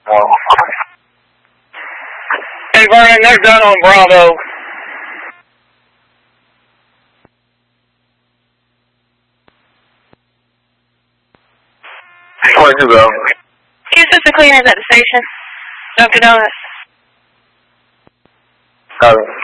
Hey, Vernon, they're done on Bravo. Houston to cleaners at the station. Dunkin' Donuts.